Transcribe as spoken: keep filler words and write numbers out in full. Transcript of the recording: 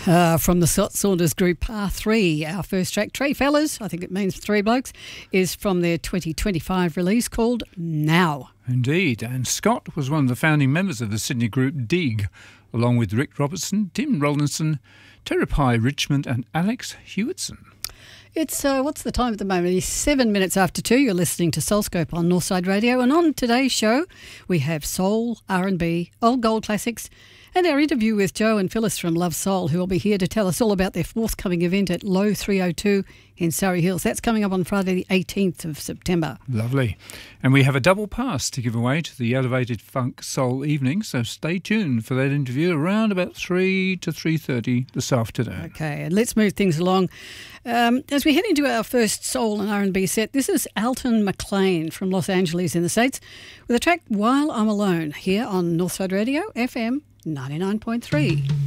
Uh, from the Scott Saunders Group, Par three. Our first track, Trey Fellas, I think it means three blokes, is from their twenty twenty-five release called Now. Indeed, and Scott was one of the founding members of the Sydney group Dig, along with Rick Robertson, Tim Rollinson, Terapi Richmond and Alex Hewitson. It's, uh, what's the time at the moment? It's seven minutes after two. You're listening to Soulscope on Northside Radio. And on today's show, we have soul, R and B, old gold classics, and our interview with Joe and Phyllis from Love Soul, who will be here to tell us all about their forthcoming event at Low three oh two in Surrey Hills. That's coming up on Friday the eighteenth of September. Lovely. And we have a double pass to give away to the Elevated Funk Soul evening, so stay tuned for that interview around about three to three thirty this afternoon. Okay, and let's move things along. Um, as we head into our first soul and R and B set, this is Alton McLean from Los Angeles in the States with a track While I'm Alone here on Northside Radio, F M ninety-nine point three.